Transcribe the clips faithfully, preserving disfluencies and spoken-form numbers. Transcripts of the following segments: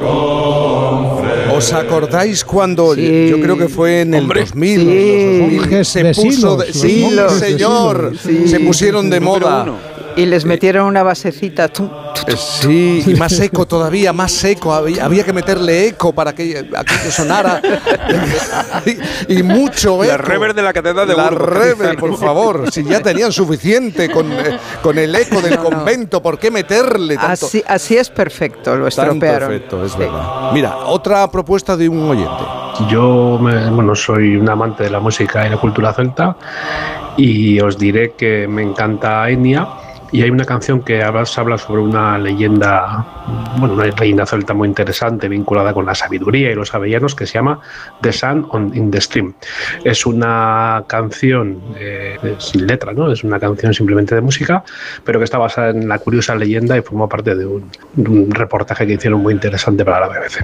¿Os acordáis cuando, sí. yo creo que fue en el Hombre, dos mil, sí. dos mil se vecinos, puso de, sí, los señor, sí. se pusieron de moda. Y les metieron una basecita. Tum, tum, tum, sí, y más eco todavía, más eco. Había, había que meterle eco para que aquello sonara. y, y mucho eco. La reverb de la catedral de La Burgos. reverb, por favor. Si ya tenían suficiente con, eh, con el eco del no, convento, no. ¿por qué meterle tanto? Así, así es perfecto, lo estropearon. Tan perfecto, es sí. verdad. Mira, otra propuesta de un oyente. Yo, me, bueno, soy un amante de la música y la cultura celta y os diré que me encanta Enya. Y hay una canción que habla, habla sobre una leyenda, bueno, una leyenda celta muy interesante vinculada con la sabiduría y los avellanos que se llama The Sun on, in the Stream. Es una canción eh, sin letra, ¿no? Es una canción simplemente de música, pero que está basada en la curiosa leyenda y forma parte de un, de un reportaje que hicieron muy interesante para la B B C.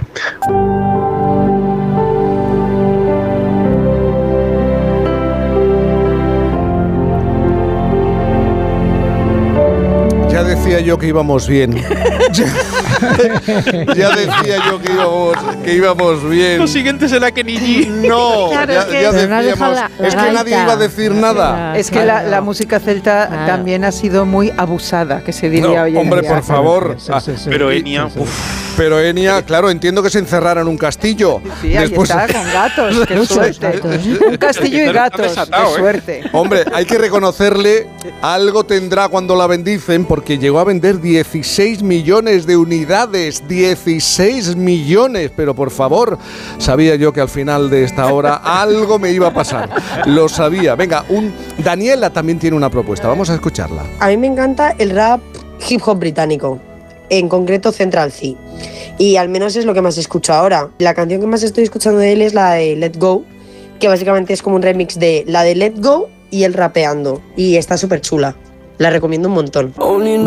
Ya decía yo que íbamos bien. ya, ya decía yo que íbamos, que íbamos bien. Lo siguiente será que ni No, claro, ya, es que, ya decíamos. No la, la es que gaita. nadie iba a decir nada. Es que la, la música celta claro. también ha sido muy abusada, que se diría no, hoy en hombre, día. por favor. Sí, sí, sí. Pero Enya, uff. Pero Enya, claro, entiendo que se encerrara en un castillo. Sí, sí, ahí Después... está, con gatos, qué suerte. Un castillo y gatos, desatado, qué suerte. ¿eh? Hombre, hay que reconocerle, algo tendrá cuando la bendicen, porque llegó a vender dieciséis millones de unidades. dieciséis millones, pero por favor, sabía yo que al final de esta hora algo me iba a pasar. Lo sabía. Venga, un Daniela también tiene una propuesta, vamos a escucharla. A mí me encanta el rap hip hop británico, en concreto Central Cee. Y al menos es lo que más escucho ahora. La canción que más estoy escuchando de él es la de Let Go, que básicamente es como un remix de la de Let Go y él rapeando. Y está súper chula. La recomiendo un montón.